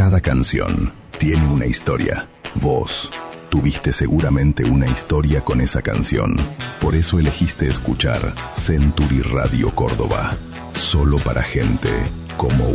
Cada canción tiene una historia. Vos tuviste seguramente una historia con esa canción. Por eso elegiste escuchar Century Radio Córdoba. Solo para gente como